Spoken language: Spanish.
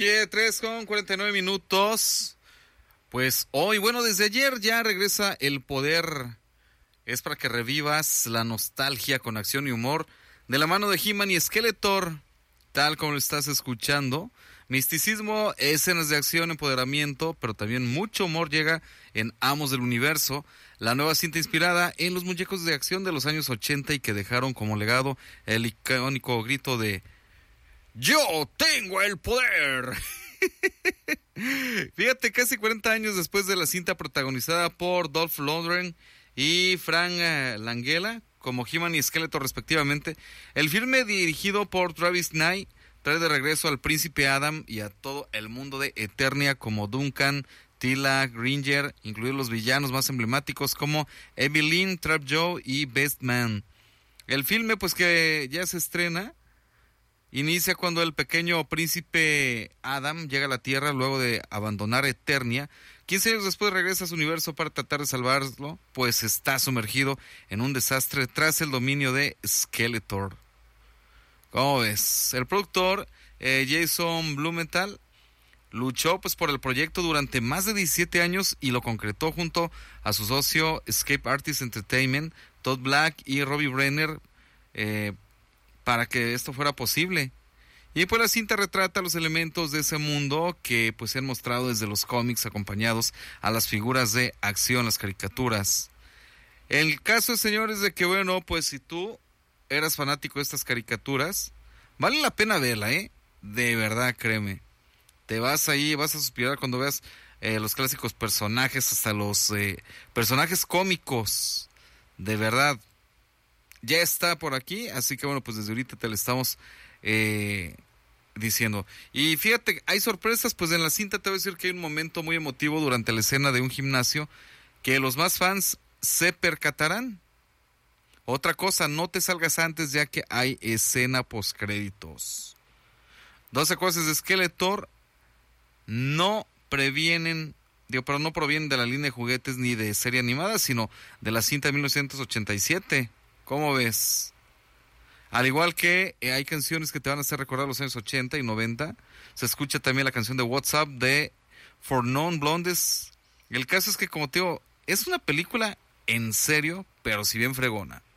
Oye, 3:49. Pues hoy, bueno, desde ayer ya regresa El Poder. Es para que revivas la nostalgia con acción y humor de la mano de He-Man y Skeletor, tal como lo estás escuchando. Misticismo, escenas de acción, empoderamiento, pero también mucho humor llega en Amos del Universo, la nueva cinta inspirada en los muñecos de acción de los años 80 y que dejaron como legado el icónico grito de ¡Yo tengo el poder! Fíjate, casi 40 años después de la cinta protagonizada por Dolph Lundgren y Frank Langella como He-Man y Skeletor respectivamente, el filme dirigido por Travis Knight trae de regreso al príncipe Adam y a todo el mundo de Eternia como Duncan, Tila, Gringer, incluidos los villanos más emblemáticos como Evelyn, Trap Joe y Best Man. El filme, pues que ya se estrena, inicia cuando el pequeño príncipe Adam llega a la Tierra luego de abandonar Eternia. 15 años después regresa a su universo para tratar de salvarlo, pues está sumergido en un desastre tras el dominio de Skeletor. ¿Cómo ves? El productor Jason Blumenthal luchó pues por el proyecto durante más de 17 años y lo concretó junto a su socio Escape Artists Entertainment, Todd Black y Robbie Brenner, para que esto fuera posible. Y pues la cinta retrata los elementos de ese mundo que pues se han mostrado desde los cómics acompañados a las figuras de acción, las caricaturas. El caso, señores, de que bueno, pues si tú eras fanático de estas caricaturas, vale la pena verla, de verdad, créeme. Te vas ahí, vas a suspirar cuando veas los clásicos personajes, hasta los personajes cómicos, de verdad. Ya está por aquí, así que bueno, pues desde ahorita te lo estamos diciendo. Y fíjate, hay sorpresas, pues en la cinta te voy a decir que hay un momento muy emotivo durante la escena de un gimnasio que los más fans se percatarán. Otra cosa, no te salgas antes ya que hay escena postcréditos. 12 cosas de Skeletor no provienen de la línea de juguetes ni de serie animada, sino de la cinta de 1987. ¿Cómo ves? Al igual que hay canciones que te van a hacer recordar los años 80 y 90, se escucha también la canción de WhatsApp de For Non Blondes. El caso es que, como te digo, es una película en serio, pero si bien fregona.